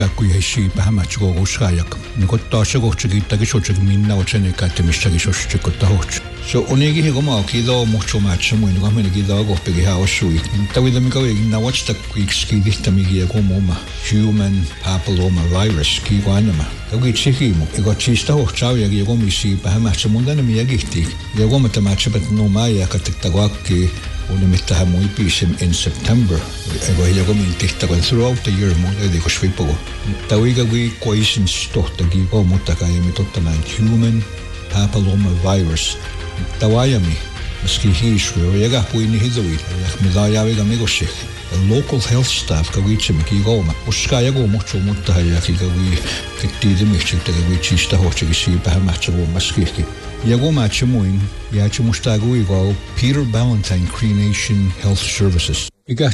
Kuyashi Bahamacho Shayak, Nikotashago Tagisho Mina or Chenikatimishagisho. So Onegi Higomaki, mucho match when you come in a dog of Peggy House Shui. Tawidamigo, now watch the quick ski Tamigi Gomoma, human papilloma virus, Kiwanama. The witch him, you got Chista or Chawya Yagomisi, Bahamachamundan Miyagiti, Yagomata match, but no Maya Katakawaki. In September, throughout the year, human papilloma virus. The local health staff Peter Ballantyne Cremation Health Services.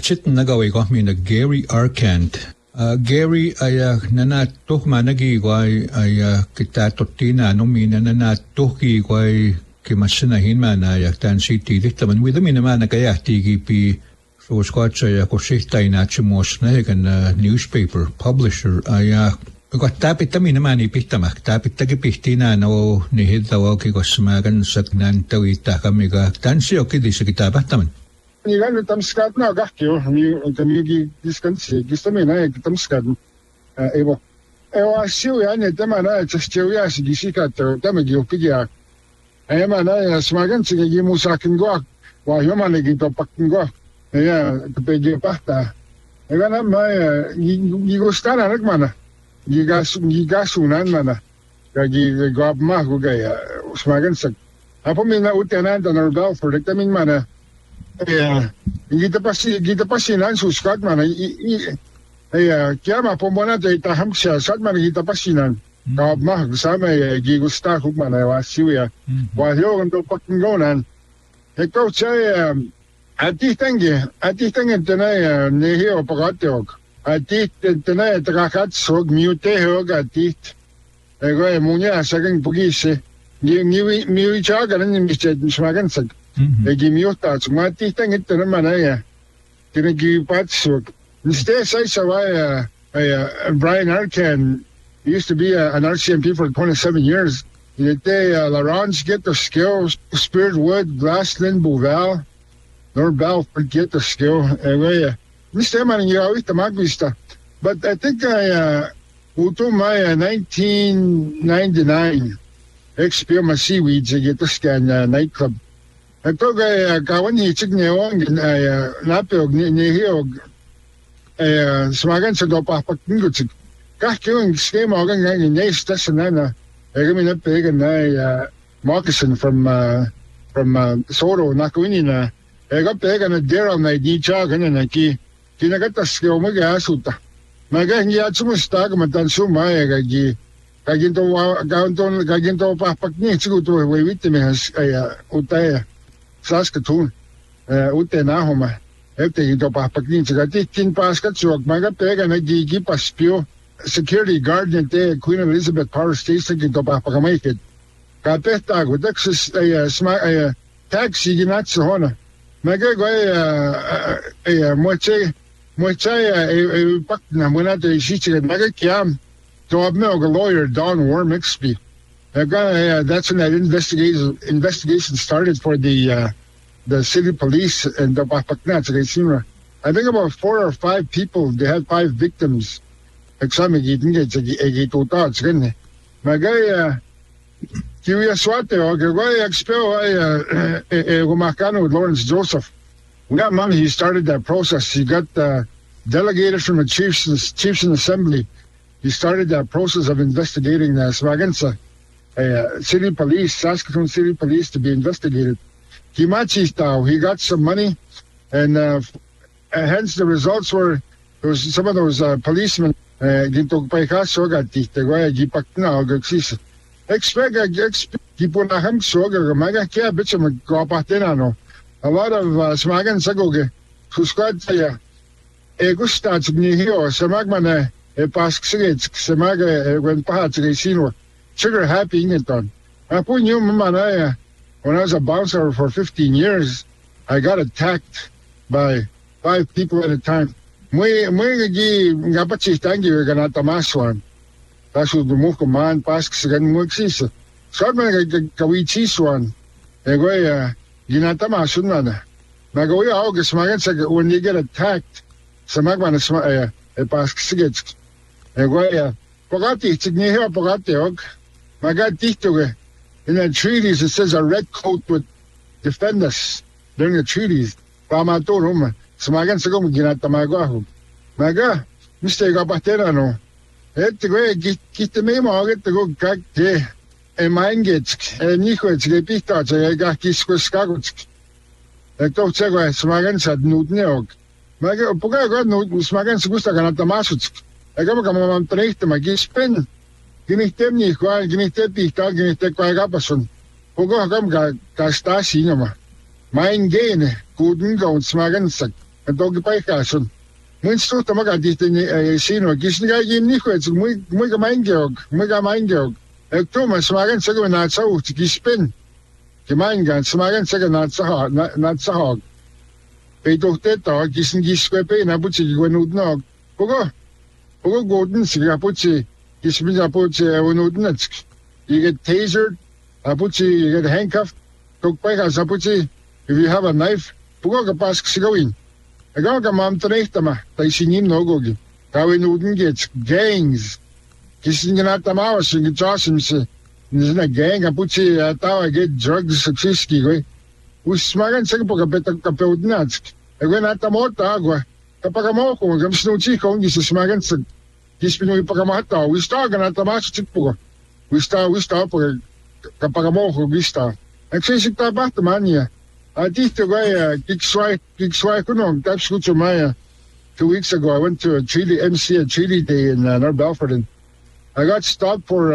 Gary Arcand. Gary nana toh managi kita totina no mina nana tohi kimasina hinmana tan city diktaman with them in a manakayati pi so scotch kosita in newspaper publisher Got tapitamin naman ipitamak, tapitagipitina no ni Hidaw Kigosmagan Saknan Tawita Kamiga, Tansi o Kidis Kitabataman. Nigan tamskat na gakyo, kami diskansi, gistamin ay tamskat. Ewa siyo yan, tama na, siyo yan, sigisikat, tama giyopigyak. Ay man ay smagan, sige gimusakin ko, wahyuman ay gitopakin ko. Ay kapagipakta. Ay na may, gigustan na nagmana. Gigasunan mana kagi gab mah ko gaya smagan sak apo mina utanan ta normal for the coming mana gita pasinan suskat mana kaya mapomona ta hamsya sat mana gita pasinan gab mah sama gigusta ko mana wasiya wahyo kanto pakingonan ikaw siya atitenge tanay nehiyo pagatyok Atit tenay takakat sog mute hog atit. Ego munya sagang pugise. Niwi chaga nan mister smagan sag. Egi miota smati tangit manaya. Tinagi pat sog. Instead say sawaya Brian Arcan used to be an RCMP for 27 years. They Laurence get the skill, Spirit Wood, Glassland, Bouval, Norbel forget the skill. Mr. Man, you always the but I think uto my 1999 XP my seaweeds I get to scan nightclub. I told kawan ni chick ni wang napog ni hiog smagan sa dopa pakinggo chick. Kahkiung scheme organ ni nice tasanana. I gami na pegan na moccasin from Soro nakuini na. I got pegan na deral na di chagan na ki. Kinagatas ko mag-asuta. Magahingi at sumustag matanso maya kaginto papakni siguro wawiti me utaya Saskatoon ute na homa ete ginto papakni sigati kin paskat suwag magapega na gigi paspio security guard nite Queen Elizabeth Power Station ginto papakamay kapeta ko Texas taxi ginat sa hona magagay Mochaya Pakna Munata Shichika Nagakiam to a lawyer Don Warmixby. That's when that investigation started for the city police and the Pakna. I think about 4 or 5 people, they had 5 victims. Examine Magaya Kiwia Swate or Gawai expel Gumakano with Lawrence Joseph. That money, he started that process. He got delegated from the Chiefs and Assembly. He started that process of investigating Smagansa City Police, Saskatoon City Police, to be investigated. Kimachi style. He got some money, and hence the results were there was some of those policemen ginto paikaso gati tegoya gipakna ogxis. Expect gipunaham soga maga kya bitch magkapatenano. A lot of smagan sagoge suskwad saya gusta nihiyo samagmana pasksigit samaga when pahatsig sugar happy ingeton. Apo nyo mamanaya when I was a bouncer for 15 years, I got attacked by 5 people at a time. Muy ngapat si tangi ganata maswan. Tasu dumuk man pas sigan muksisa. So man kawichiswan. Egoya ginata masun mana. Magawi August magan sa when you get attacked sa magman pas sigets. Egoya pagati tigniha pagati og magati to in the treaties it says a red coat would defend us during the treaties. Pamato Smagan sa kong ginatamago ako. Maga, Mr. Kapatera, no? Ito ko, kita may mga ito ko kakte, maingits, niko, sige pita, sige kakis ko skagos. Ito sa ko, smagan sa nutneog. Maga, puga ko, smagan sa gusto ka natamasot. Ega mo kamamamtanekta, mag-spin. Ginitem ni ko, ginitem pita, ginitem ko agapason. Puga kam kastasi nga ma. Main gain, kudin ka, smagan sa dog pa kason. Mun sto tamaga dito ni sino gisniga ni ko muy kamaingeog. Ekto mas magan sa na sa gispin. Kimaingan smagan sa na sa hog. Peto teto gisngis ko pe na butsi gwenud nog. Pugo godin siga butsi gismin na butsi wenud nats. You get tasered, butsi you get handcuffed. Tok pa ka sa butsi if you have a knife, pugo ka pas sigawin. Agaw ka mamtanekta ma, tayo sinim no gogi. Kawin uden gets gangs. Kisin nga natamawa, sige chasim si, na gang, kaputsi tawa get drugs sa siski goy. Usmagan sa po kapetag kapeod natsk. Agaw natamota agwa. Kapag mo ko, gam sinuchi ko, hindi sa smagan sa, kispino ipakamata, wista ka natamawa sa chikpo ko. Wista po, kapag mo ko, wista. Nagsisik ba, taman niya. Dito guy, kiksway ko nung taps ko to Maya 2 weeks ago. I went to a MC Chile Day in North Belford, and I got stopped for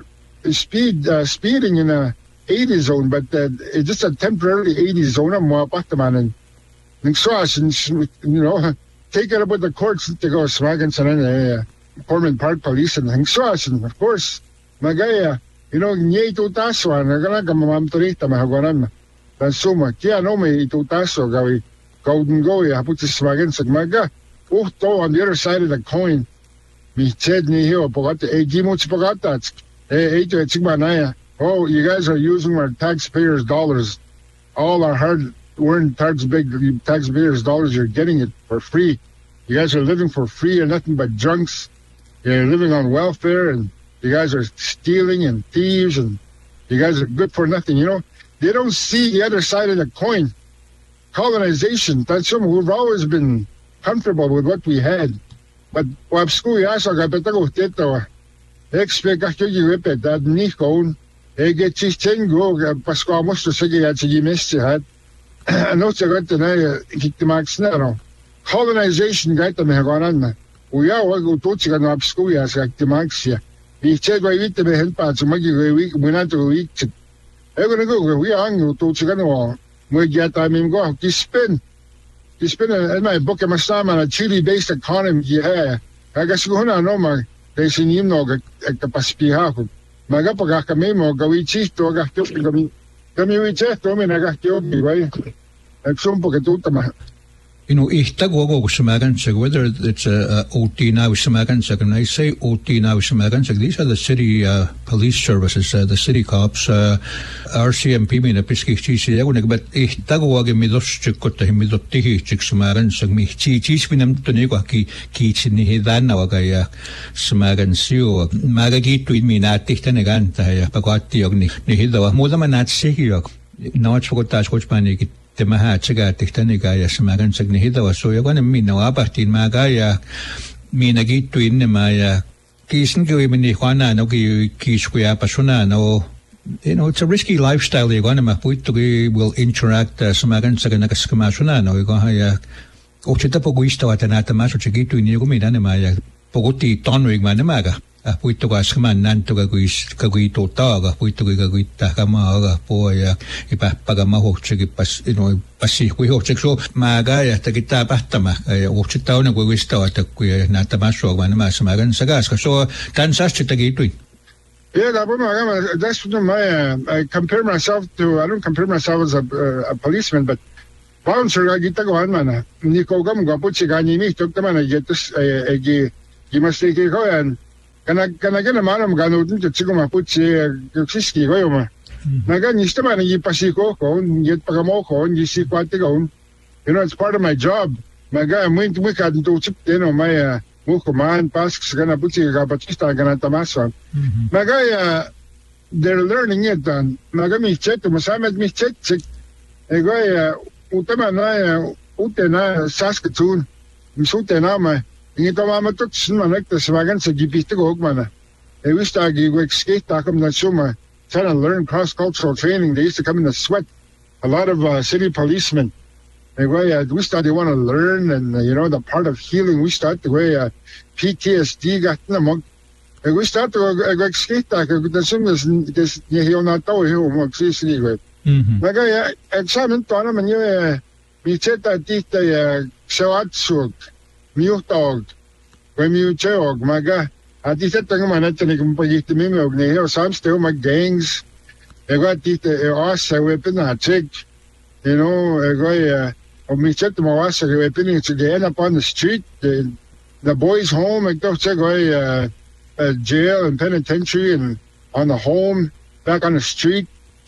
speeding in a 80 zone, but it's just a temporary 80 zone. I'm mapaktaman and nagswas, and take it up with the courts to go smagan sa Portman Park Police and nagswas, and of course, magaya, nye ito taswa, nagana ka mamamturita mahagwanan. Suma, kaya may itutaso gawi golden goy haput sa smagan sa maga. To on the other side of the coin. Mi ched ni hiyo pagata gimot pagata. Ito sigmanaya. Oh, you guys are using our taxpayers' dollars. All our hard-earned taxpayers' dollars. You're getting it for free. You guys are living for free. You're nothing but drunks. You're living on welfare, and you guys are stealing and thieves, and you guys are good for nothing. They don't see the other side of the coin. Colonization, that's something we've always been comfortable with what we had. But wapsku yasa kapetago teto. Expect actually repet that nikon. Ege chichengo pasko amos to sige at sige mesti had. No sagot na kiktimax na no. Colonization gaita mehagonan na. Uya wag utotsi ka no wapsku yasa kiktimax ya. Ichego ivite me helpa tsumagi week munato week. Ego na go, we are angry to Chicano. We get I mean go, spin in my book, my son on a Chile based economy. Yeah, I guess go on no more. They see him no capaspihaco. Magapaka memo, Gawichi, Toga, Gamiwiche, Tomin, I got you, right? At some pocket. Ihtago Samagansak, whether it's OT now Samagansak, and I say OT now Samagansak, these are the city police services, the city cops, RCMP, mina Piskichi, but Ihtago Midostikota, Midotihi, Samagansak, Michis, Minam Tonegaki, Kichini, Danawagaya, Samagansio, Magagi to Minati, Taneganta, Pagati, Nihida, Mudamanat Sihio, now it's Fogotas, which panic. Temaha tsaga tiktanigaya samagan sagnihidawa so yawan minawapatin magaya minagituin na maya kisin ko imini kwana no kiskuya pasuna no it's a risky lifestyle yawan mapuit to will interact samagan saganakaskamasuna no haya ochita poguista watanata maso chagituin niyo kumina na maya poguti tonrig manamaga puito ka skaman nanto kaguito taga puito kaguita kama po ya ipapagama ho chigi pas pasi ho chikso magaya takita patama ochita na guista at kuya natamaso man masamagan sagas so tansas chitagito. Yeah, that's my I don't compare myself as a policeman, but bouncer ga gitagawan man ni ko gam ga putsi ga ni mi tok man getus gi mastake ko yan kana manam ga no dun tsigo ma putsi siski ko yo ma naga ni sta man gi pasiko ko get pagamo ko ni si kwate ko it's part of my job maga muito ka to chip my mo command tasks gana putsi ga patista gana tamasa maga they're learning it dan maga mi chet masamet mi chet ego utama na utena Saskatoon misutena ma ingito mama to smanak tas wagan sa gipiste ko mana e wista gi go skate takom na suma trying to learn cross cultural training. They used to come in the sweat. A lot of city policemen we start they want to learn and the part of healing we start the way PTSD got in among we start to go skate the sum is this he'll not know who wants to see with Maga examen to naman yung micheta tita sawatsug miutog when you cheog maga at isa tang manatan kung pagitimi mo ni yo samste mag gangs ego tita asa weapon na check ego micheta mo asa weapon it's again up on the street the boys home ego check jail and penitentiary and on the home back on the street.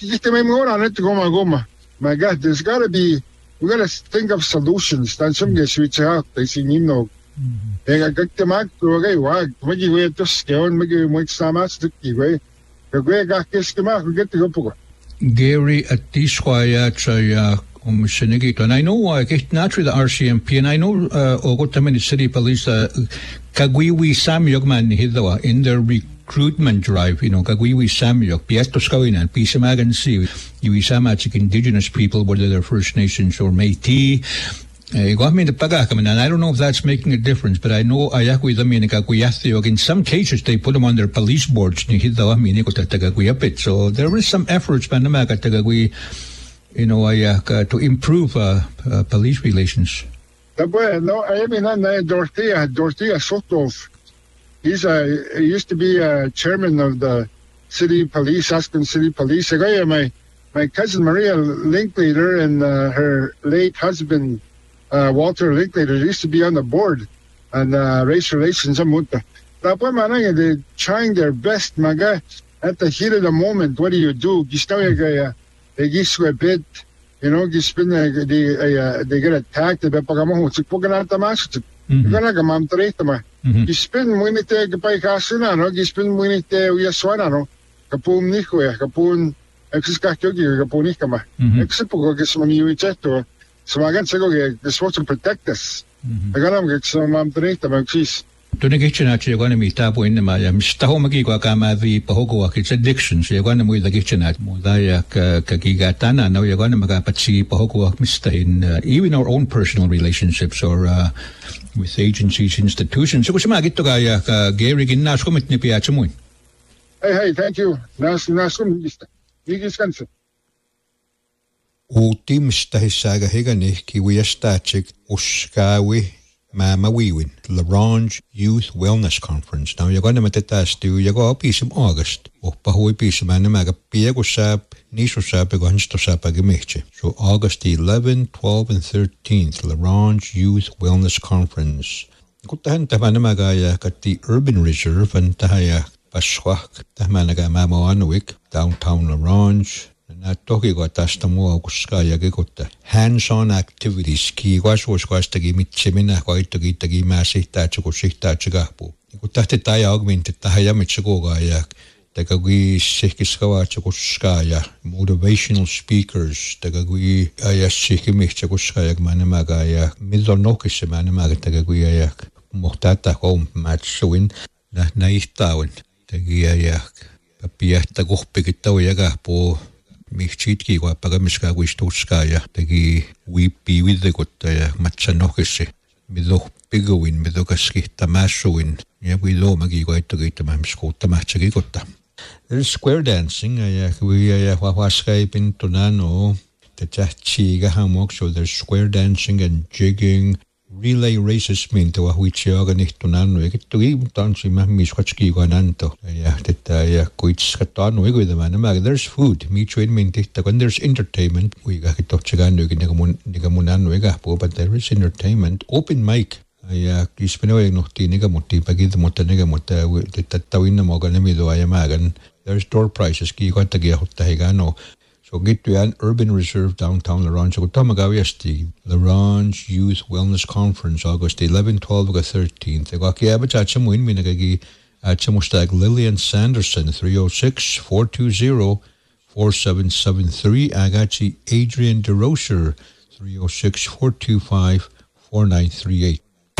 My God, we gotta think of solutions. Then some get switch out. They see no. They got the mark to a guy. What you wait to scale and make you make some ass to keep away. The way got this the mark, we get to go. Gary at this why and I know I get naturally the RCMP and I know Ogotamini City Police Kagwiwi Samyogman Hidawa in their recruitment drive, Kagwiwi Samyog, Piestos Kawinan, Pisamagan Si, Isamachik indigenous people, whether they're First Nations or Métis. Got me the Pagakaman, and I don't know if that's making a difference, but I know Ayakwi the Minikakuyathio. In some cases, they put them on their police boards, so there is some efforts, Panamaka Tagagui. To improve police relations. No, I mean, Dorothea Sotov. He used to be chairman of the city police, Aspen City Police. My cousin Maria Linklater and her late husband Walter Linklater used to be on the board on race relations. They're trying their best, maga. At the heat of the moment, what do you do? They get a bit, they get attacked. They you spend money to buy casino, you spend money to Yaswana, Capun Nico, Capun, Exiscatogi, Capunicama, Exipo gets money you cheto. So I got to go, they're supposed to protect us. I got to get some about cheese. Tunigichin at you're going to meet up in the Mayam Stahomaki Wakamavi Pohogoak, it's addictions. You're going to move the kitchen at Mudayak Kagigatana. Now you're going to Magapachi Pohogoak Mista in even our own personal relationships or with agencies, institutions. So, Gary Ginascom at Nipiachamun. Hey, thank you. Nascom, Nigiscanson. Ultim Stahisaga Higanik, Kiwiastachik, Uskawi. Mama Wewin, LaRange Youth Wellness Conference. Now you're going to meet us to you go up in August. Pahui piece of Manamaga Piego Sap, Nisho Sap, Gonsto Sap Agamiche. So August 11th, 12th, and 13th, LaRange Youth Wellness Conference. Kutahan Tamanamagaya got the Urban Reserve and Tahaya Paswak, Tamanaga Mamoanwik, downtown LaRange. Hands-on activities. Ki was to give me Chimina, quite to get the Masi Tacho, Shitachigapo. You could take the tie augmented Tahayamichagogayak, Tagagui Sekiskawachakoskaya, motivational speakers, Tagagui Ayashikimichakoskayak Manamagaya, Midonokis Manamaga Tagaguiayak, Motata home match showing that Naitawen, Tagiayak, Papiata Gohpigitawayaga po. Michitki wa pagamiska wistoskaya tagi wipi with the gotaya machanokese mido pigowin mido kaski tamasowin ya wido magi to get mamsko tamachagi gotta. There's square dancing we wawaska pintonano the chachiga hamok, so there's square dancing and jigging, relay races minta wa huitsiaga nihtunannu ikittugi tansi misqatskiigananto ja tetta ja kuitskatanu iguidamana there's food me train minta when there's entertainment we ga kittotsigannu nigamunannu igahpu but there is entertainment open mic ja kispenoy nohti nigamutti pagid mutta tetta tawinna moganemido ayamagan there's door prizes kiigattagi hottahigano so get to an urban reserve downtown Larange. So Tamagawiasti, Larange Youth Wellness Conference, August 11, 12, 13th. They got Kiabachacham win Minagagi at Chamustag Lillian Sanderson, 306-420-4773. Agachi Adrian DeRocher, 306-425-4938.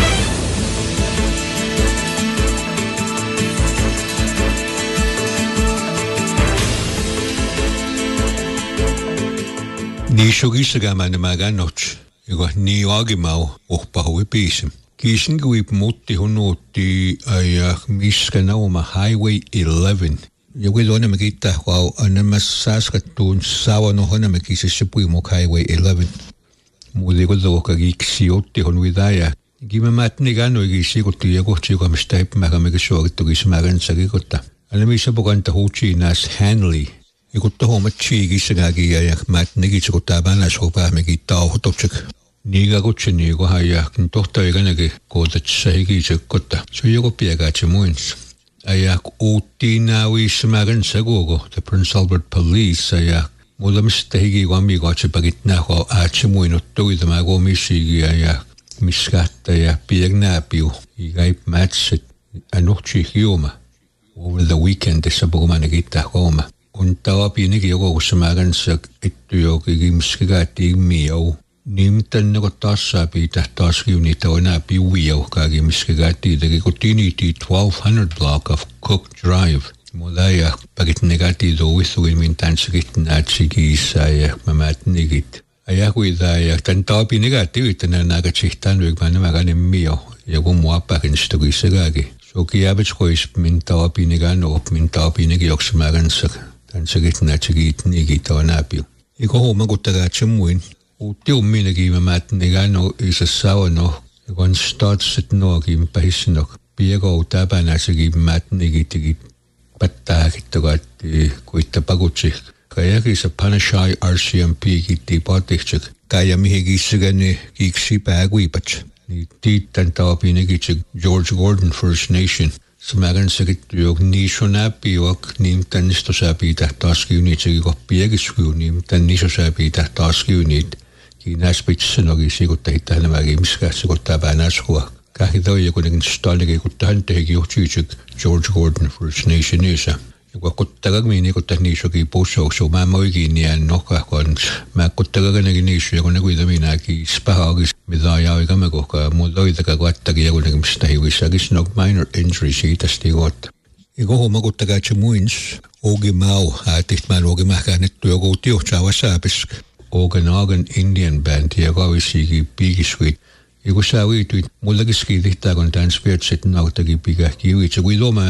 Ni sugisagamana maganoch igo ni agimau ohpahui pisim kisin guip mutti hunuutti ja miskanawma highway 11 ja widona magita wow anamas saskattuun sawano hona kisissipui mok highway 11 mudi godo kagiksi otti hon widaya gimamatni gano gisikutti ja kohti kamstaip magamegisuagittu gismagan sagikotta anamisa boganta huchi nas Hanley ikutta hommatsi gisagagi ja matnigitsukuttabana sopahmegi tauhutopsik niga kutsini kohaya tohtaiganagi kodatsaigisekkotta suyokopiagaatsi muins ayak uuttiinaawiismagan sagogo the Prince Albert Police ayak mulamistahigi wamigaatsi pagitnaho aatsi muinuttuidamago missigi ayak miskatta ja piagnaapiu igaip matsit anuhtsi hiuma over the weekend sabugumanagitahoma Untawa pinigi jogo kusamagan sa ittuyoki gimskigaati miau nimtan ko tassa pita taskiuni tawana piwiau ka gimskigaati dagi kutiniti 1200 block of Cook Drive modaya pagitnegati do withu mintan sigitnatsigi saya mamatnigit ayakuidaya tantawa pinigati vitana nagachitan wigmana magane mio yago muapakinstugi sagagi so kiabetskois mintawa pinigano mintawa pinigi yoksamagan sa Sagitnachigit Nigitanapi. Iko Magutagachamuin, Utiuminagi Matnigano is a sawano, one starts at Nogim Pahisnok, Piego Tabanasagi Matnigiti, Patakitagati, Quitapaguchi, Kayak is a Panashai RCMP Giti Potichik, Kayamihigi Sigani, Giksi Pagwipach, Titantapinigi George Gordon First Nation. Samagan sagit yok nishonapi yok nimtan nistosapi tahtaskiunit sigi nimtan nisosapi tahtaskiunit kinaspitsenagi sigutahittanamagi miskasiguttabanaskua kahidoi jokunekin staligi kuttahantehegi johtiitsik George Gordon First Nation isa kuttagagmini kuttahniisogi pusso so maamoigi nian nokkahkon mä kuttagaganagi niisu jokuneguidaminagi spahagis midaajaoigamego mudoidaka kuattagi jokunekin mistahivisagis nok minor injuries iitastigot ikoho makuttagaatsi muins ogimau aatihtmaan ogimahkahnettu joku tiohtsaavasaapisk Okanagan Indian Band jagavisigi piigiskuit Ikusaawituit mullagiski tihtaakon tämän spirtsit nautagi pikahkiuit. Se kui looma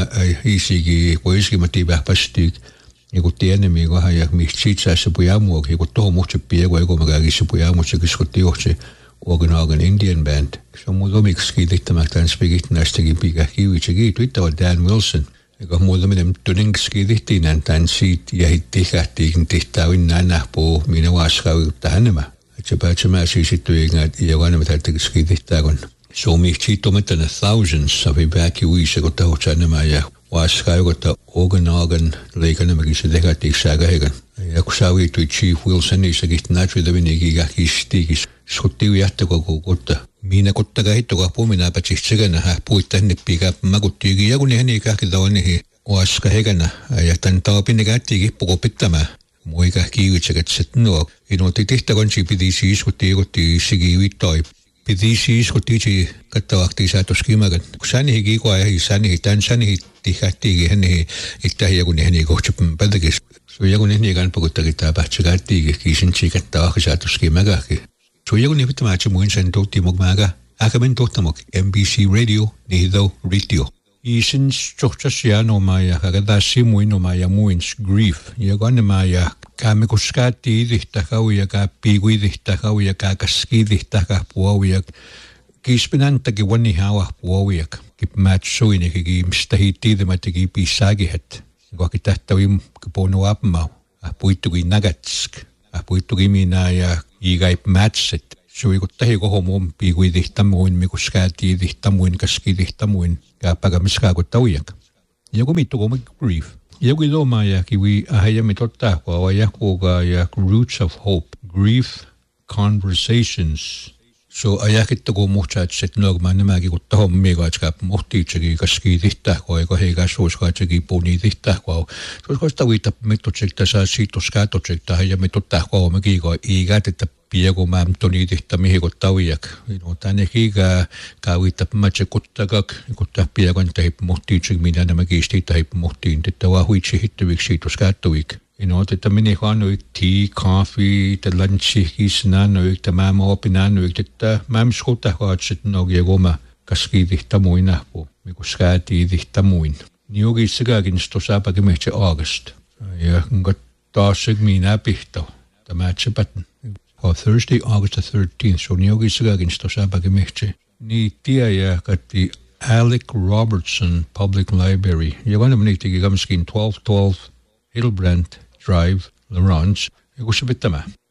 isigi koiskimatibahpastik iku tienemi kahajak mihtsitsäässä pujamuok iku toho muhtse piego ikumagagissa pujamutse kiskotti johtse Okanagan Indian Band. Se on mullomiksi tihtamak tämän spikit näistägi pikahkiuit. Se kiituittava Dan Wilson. Eka mullominen tuningiski tihtiinän tämän siit ja hittihkähtiikin tihtaavin nännähpuu minä waaskaavutta hännemä. Se päätsemää siisittyinga ja vanhemmat kiitittääkon. Suomihti tometana thousands of evacuees kun tahutsännämä ja waaskaivota Okanagan leikanämäkin se tehätiiksääkähegan. Ja kun saavitui Chief Wilson niissä kihtnäätvidävinikin kistiikis. Skuttiu jähtäkoko kotta. Minä kottakaa hittokaa puminaa pätsihtsikäänä puittanne piikaa makuttiikin ja kun ne häni kähkitavannihin waaskahegana ja tän taapinne kähtiikin pukopittämään. Muika kiivitsäkät nuo. Inolti tehtäkonsi piti siiskutti ikotti sigiivittai. Piti siiskutti kattavakti saatoskimakan. Kun sänihi kiikoa ja sänihi tän sänihi tihkähtiikin hänihi ittähiä kun hänihi kohtsupun pätäkis. Suja kun hänihi kanpakuttakin tapahtsakähtiikin kiisinsi kattavakti saatoskimakahki. Suja kun nippittämätsä muin sen tohtimokmaaga. Akamen tohtamok MBC Radio nihidau ritio. Isins chochasya no maya kagadaasi muin no maya muins grief ja ganne maya kame kuskati dihtakau ja ka pigui dihtakau ja ka kaski dihtakau puau ja Kiispinantaki wani hawa puoviak. Kip match suini ki mstahitiidemati ki pisagihet. Koki tähtävim kipono apmau. Puittuki nagatsk. Puittuki minä ja igaip matchit. Sui kun tehi kohomon piikui tihtamuin, mikus käätii tihtamuin, kaski tihtamuin. Kääpäkä miskaa kun tauiak. Ja kun mittu kun grief. Ja kun loma ja kiwi ahajami totta kwa ja kuuga ja roots of hope. Grief conversations. So ajakittu kun muhtsaatset nogma nämäkin kun tahon miikaatska muhtiitsegi kaski tihtähkoa eikä heikä suoskaatsekin puuni tihtähkoa. Suoskaasta viita mittotsek saa siitoskaatotsek tähän ja mittottahkoa me kiikoa iikätettä pieko mämtoni tihtä mihin kun tauiak. No tänne kiikaa viita matse kuttakak kun täh piekon teip muhtiitsegi minä nämä kiistii teip muhtiin. Tätä vaan huitsi hittyviksi siitoskaattuik. Että minä kannoin tea, coffee, te lunchi, kisnanoik, te mä opinanoik, että mä skutahkaatset nogia goma kaski tihtamuin nähpu, miku skäätii tihtamuin. Niukin sikäkin stosaapakin mehtse august. Ja kun taas minä pihto, tämä tsepätän. Thursday, August the 13th, so niukin sikäkin stosaapakin mehtse. Niin tiedä, katti Alec Robertson Public Library. Ja vanha meniittikin kamskin 1212 Hillbrand Drive, Lawrence, ja kun se pitää.